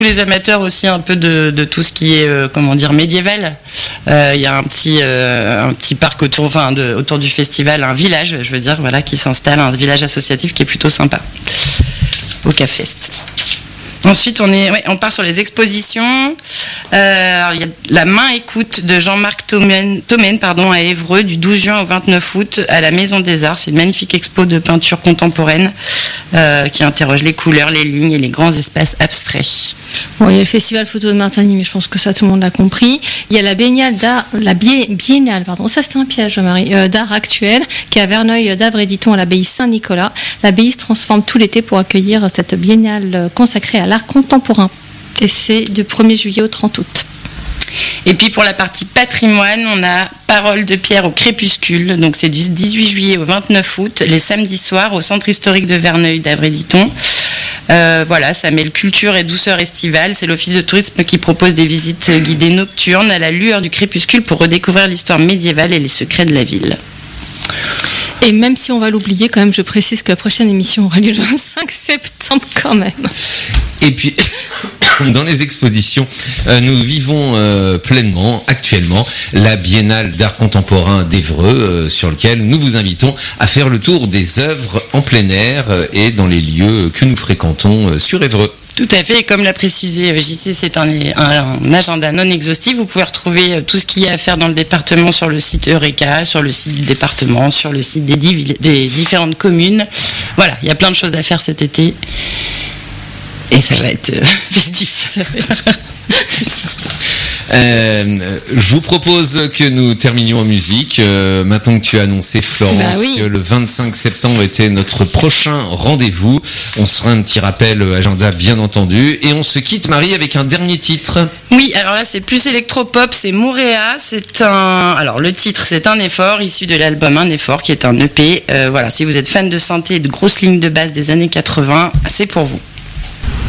les amateurs aussi un peu de tout ce qui est médiéval. Il y a un petit parc autour du festival, un village, je veux dire, voilà, qui s'installe, un village associatif qui est plutôt sympa au CAFest. Ensuite, on part sur les expositions. Il y a la main écoute de Jean-Marc Thomène à Évreux du 12 juin au 29 août à la Maison des Arts. C'est une magnifique expo de peinture contemporaine qui interroge les couleurs, les lignes et les grands espaces abstraits. Bon, il y a le festival photo de Martigny, mais je pense que ça tout le monde l'a compris. Il y a la biennale ça c'était un piège, Marie, d'art actuel qui est à Verneuil d'Avre-Éditon à l'abbaye Saint-Nicolas. L'abbaye se transforme tout l'été pour accueillir cette biennale consacrée à l'art contemporain. Et c'est du 1er juillet au 30 août. Et puis pour la partie patrimoine, on a Paroles de Pierre au crépuscule. Donc c'est du 18 juillet au 29 août, les samedis soirs au centre historique de Verneuil d'Avre-Éditon. Ça mêle culture et douceur estivale. C'est l'office de tourisme qui propose des visites guidées nocturnes à la lueur du crépuscule pour redécouvrir l'histoire médiévale et les secrets de la ville. Et même si on va l'oublier, quand même, je précise que la prochaine émission aura lieu le 25 septembre quand même. Et puis, dans les expositions, nous vivons pleinement, actuellement, la Biennale d'art contemporain d'Évreux, sur lequel nous vous invitons à faire le tour des œuvres en plein air et dans les lieux que nous fréquentons sur Évreux. Tout à fait, et comme l'a précisé JC, c'est un agenda non exhaustif. Vous pouvez retrouver tout ce qu'il y a à faire dans le département sur le site Eureka, sur le site du département, sur le site des différentes communes. Voilà, il y a plein de choses à faire cet été. Et ça va être festif. Je vous propose que nous terminions en musique. Maintenant que tu as annoncé, Florence, que le 25 septembre était notre prochain rendez-vous, on se fera un petit rappel agenda bien entendu. Et on se quitte, Marie, avec un dernier titre. Oui, alors là c'est plus électropop, c'est Mouréa. Le titre c'est Un effort, issu de l'album Un effort, qui est un EP. Si vous êtes fan de synthé et de grosses lignes de basse des années 80, c'est pour vous.